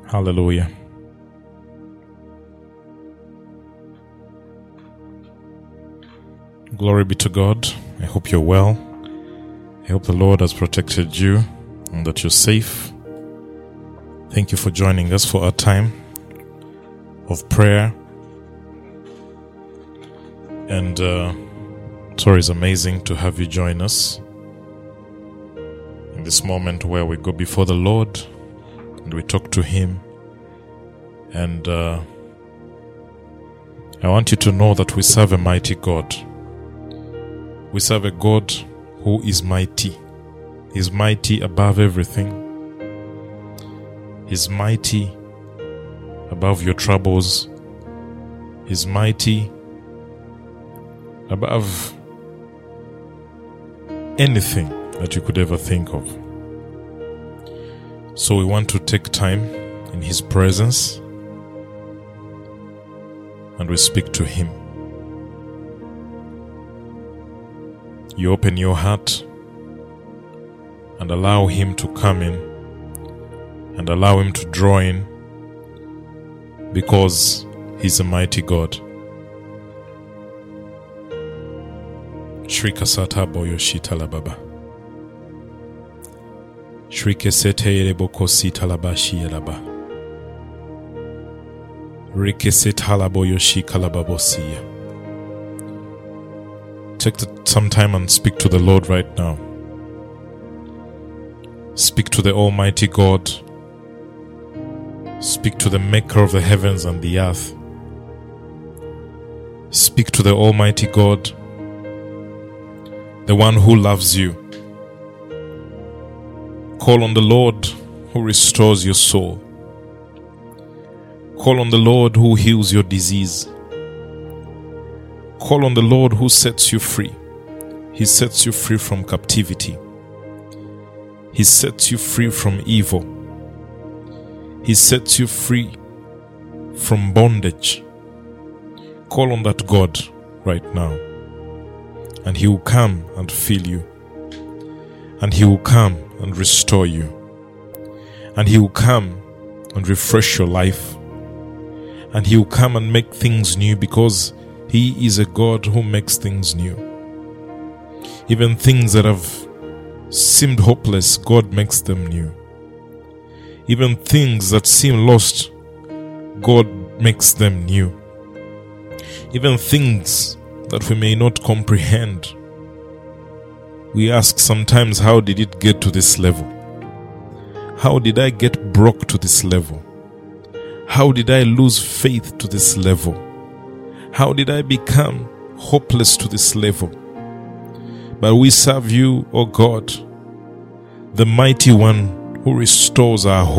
Hallelujah. Glory be to God. I hope you're well. I hope the Lord has protected you and that you're safe. Thank you for joining us for our time of prayer. And it's always amazing to have you join us in this moment where we go before the Lord and we talk to Him. And I want you to know that we serve a mighty God. We serve a God who is mighty. He's mighty above everything. He's mighty above your troubles. He's mighty above anything that you could ever think of. So we want to take time in His presence and we speak to Him. You open your heart and allow Him to come in and allow Him to draw in, because He's a mighty God. Shrika sata boyo shita la baba. Shrike sete ereboko sita la bashi elaba. Rike seta la boyo shika la babosiya. Take some time and speak to the Lord right now. Speak to the Almighty God. Speak to the Maker of the heavens and the earth. Speak to the Almighty God, the one who loves you. Call on the Lord who restores your soul. Call on the Lord who heals your disease. Call on the Lord who sets you free. He sets you free from captivity. He sets you free from evil. He sets you free from bondage. Call on that God right now, and He will come and fill you, and He will come and restore you, and He will come and refresh your life, and He will come and make things new, because He is a God who makes things new. Even things that have seemed hopeless, God makes them new. Even things that seem lost, God makes them new. Even things that we may not comprehend, we ask sometimes, how did it get to this level? How did I get broke to this level? How did I lose faith to this level? How did I become hopeless to this level? But we serve you, O God, the mighty one who restores our hope.